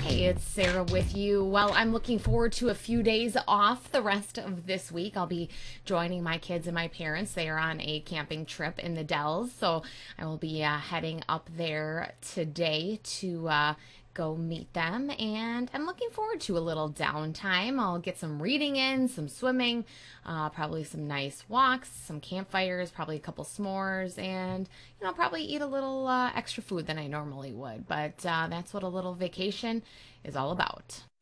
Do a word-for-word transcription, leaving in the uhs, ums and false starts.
Hey, it's Sarah with you. Well, I'm looking forward to a few days off the rest of this week. I'll be joining my kids and my parents. They are on a camping trip in the Dells, so I will be uh, heading up there today to uh, go meet them, and I'm looking forward to a little downtime. I'll get some reading in, some swimming, uh, probably some nice walks, some campfires, probably a couple s'mores, and you know, probably eat a little uh, extra food than I normally would. But uh, that's what a little vacation is all about.